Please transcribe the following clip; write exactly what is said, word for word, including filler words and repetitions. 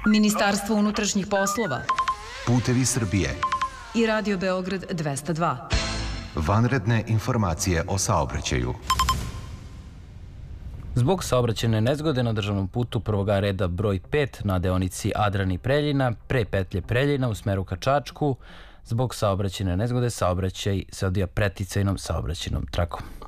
Ministarstvo unutrašnjih poslova, Putevi Srbije i Radio Beograd dvesta dva. Vanredne informacije o saobraćaju. Zbog saobraćajne nezgode na državnom putu prvoga reda broj pet na deonici Adrani-Preljina, pre petlje Preljina u smeru ka Čačku, zbog saobraćajne nezgode saobraćaj se odvija preticajnom saobraćajnom trakom.